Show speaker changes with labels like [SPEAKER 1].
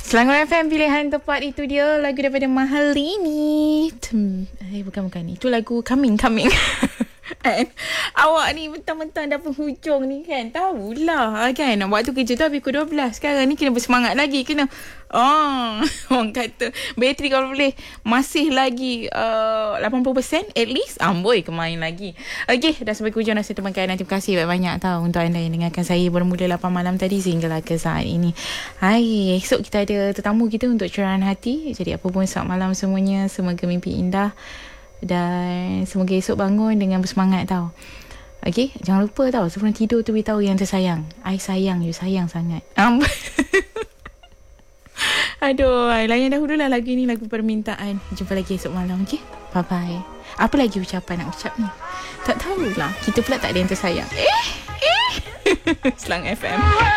[SPEAKER 1] Selangor FM pilihan tepat, itu dia lagu daripada Mahalini. Bukan itu lagu Coming. And awak ni mentang-mentang dah penghujung ni kan, tahulah kan, waktu kerja tu habis pukul 12. Sekarang ni kena bersemangat lagi, kena orang kata bateri kalau boleh masih lagi 80% at least, amboi kemain lagi. Okey, dah sampai ke hujung nasi temankan. Terima kasih banyak-banyak tahu untuk anda yang dengarkan saya bermula 8 malam tadi sehinggalah ke saat ini. Hai, esok kita ada tetamu kita untuk curahan hati. Jadi apa pun, selamat malam semuanya, semoga mimpi indah dan semoga esok bangun dengan bersemangat tau. Okey, jangan lupa tau, sebelum tidur tu beritahu yang tersayang, I sayang you, sayang sangat. Aduh, layan dahululah lagu ni, lagu permintaan. Jumpa lagi esok malam. Okey, bye bye. Apa lagi ucapan nak ucap ni? Tak tahulah, kita pula tak ada yang tersayang. Selang FM.